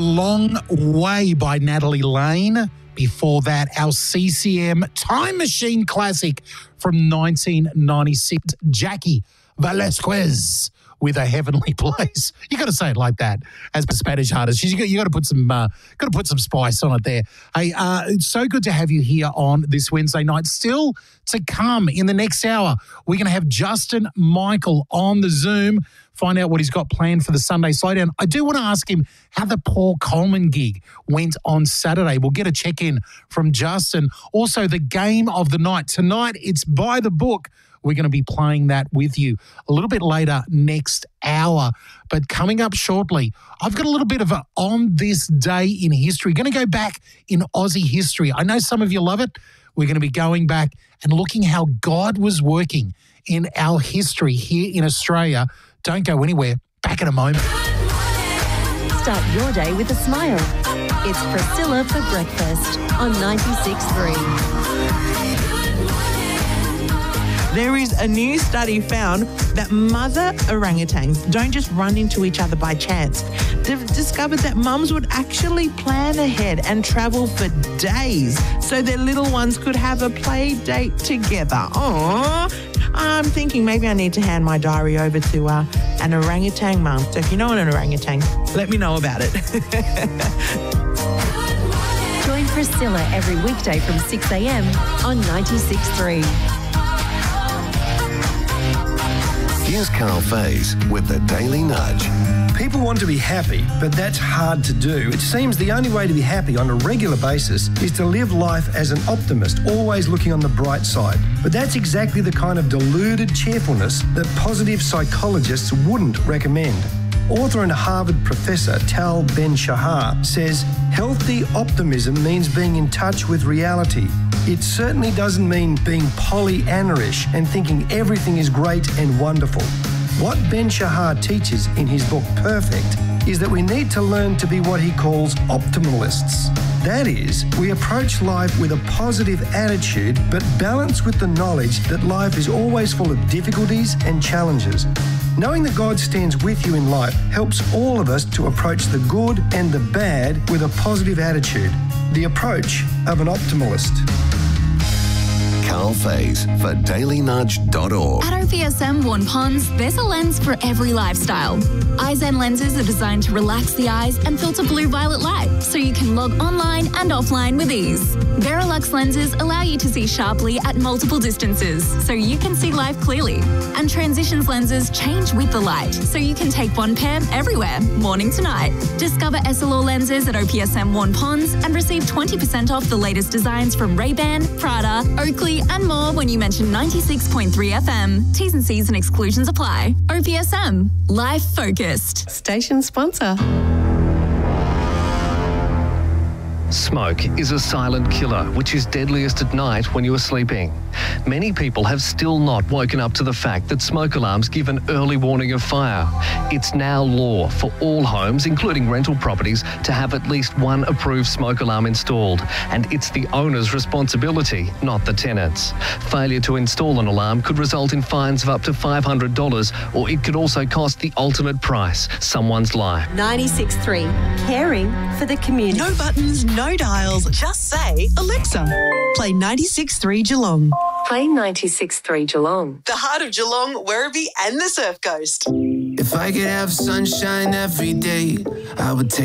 Long Way by Natalie Lane. Before that, our CCM Time Machine classic from 1996, Jackie Velasquez with A Heavenly Place. You got to say it like that as the Spanish artist. You got to put some spice on it there. Hey, it's so good to have you here on this Wednesday night. Still to come in the next hour, we're going to have Justin Michael on the Zoom. Find out what he's got planned for the Sunday Slowdown. I do want to ask him how the Paul Coleman gig went on Saturday. We'll get a check-in from Justin. Also, the game of the night. Tonight, it's by the book. We're going to be playing that with you a little bit later next hour. But coming up shortly, I've got a little bit of a On This Day in History. Going to go back in Aussie history. I know some of you love it. We're going to be going back and looking how God was working in our history here in Australia. Don't go anywhere. Back in a moment. Start your day with a smile. It's Priscilla for breakfast on 96.3. There is a new study found that mother orangutans don't just run into each other by chance. They've discovered that mums would actually plan ahead and travel for days so their little ones could have a play date together. Aww. I'm thinking maybe I need to hand my diary over to an orangutan mum. So if you know an orangutan, let me know about it. Join Priscilla every weekday from 6 a.m. on 96.3. Here's Carl Faze with the Daily Nudge. People want to be happy, but that's hard to do. It seems the only way to be happy on a regular basis is to live life as an optimist, always looking on the bright side. But that's exactly the kind of deluded cheerfulness that positive psychologists wouldn't recommend. Author and Harvard professor Tal Ben-Shahar says, healthy optimism means being in touch with reality. It certainly doesn't mean being Pollyanna-ish and thinking everything is great and wonderful. What Ben-Shahar teaches in his book Perfect is that we need to learn to be what he calls optimalists. That is, we approach life with a positive attitude but balanced with the knowledge that life is always full of difficulties and challenges. Knowing that God stands with you in life helps all of us to approach the good and the bad with a positive attitude. The approach of an optimalist. Carl Faze for dailynudge.org. At OPSM Warn Ponds, there's a lens for every lifestyle. iZen lenses are designed to relax the eyes and filter blue-violet light, so you can log online and offline with ease. Verilux lenses allow you to see sharply at multiple distances, so you can see life clearly. And Transitions lenses change with the light, so you can take one pair everywhere, morning to night. Discover Essilor lenses at OPSM Warn Ponds and receive 20% off the latest designs from Ray-Ban, Prada, Oakley, and more when you mention 96.3 FM. T's and C's and exclusions apply. OPSM. Life focused. Station sponsor. Smoke is a silent killer, which is deadliest at night when you are sleeping. Many people have still not woken up to the fact that smoke alarms give an early warning of fire. It's now law for all homes, including rental properties, to have at least one approved smoke alarm installed, and it's the owner's responsibility, not the tenant's. Failure to install an alarm could result in fines of up to $500, or it could also cost the ultimate price, someone's life. 96.3. Caring for the community. No buttons, no dials, just say, Alexa, play 96.3 Geelong. Play 96.3 Geelong. The heart of Geelong, Werribee and the Surf Coast. If I could have sunshine every day, I would take